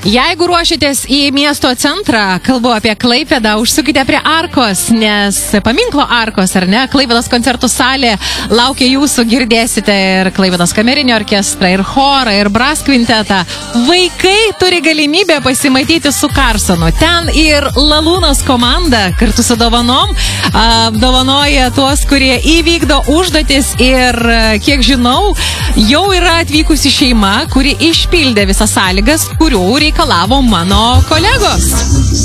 Jeigu ruošitės į miesto centrą, kalbu apie Klaipėdą, užsukite prie Arkos, nes paminklo Arkos, ar ne, Klaipėdos koncertų salė laukia jūsų, girdėsite ir Klaipėdos kamerinį orkestrą, ir chorą, ir brass kvintetą. Vaikai turi galimybę pasimatyti su Karsonu. Ten ir Lalūnos komanda kartu su dovanom dovanoja tuos, kurie įvykdo užduotis ir, kiek žinau, jau yra atvykusi šeima, kuri išpildė visas sąlygas, kurių reikalavo mano kolegos.